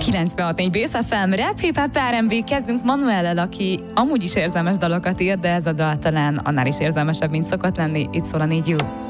96.4 Base FM, rap, hip-hop, R&B. Kezdünk Manuellel, aki amúgy is érzelmes dalokat ír, de ez a dal talán annál is érzelmesebb, mint szokott lenni. Itt szól a Need You.